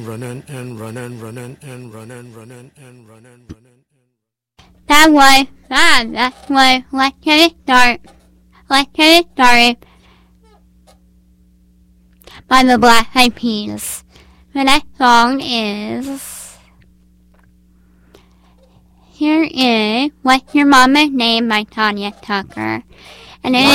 That was, let's get it started by the Black Eyed Peas. The next song is, here is What's Your Mama's Name by Tanya Tucker. And it